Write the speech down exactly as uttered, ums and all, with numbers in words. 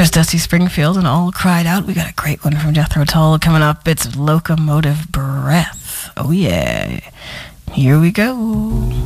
There's Dusty Springfield and All Cried Out. We got a great one from Jethro Tull coming up. It's Locomotive Breath. Oh, yeah. Here we go.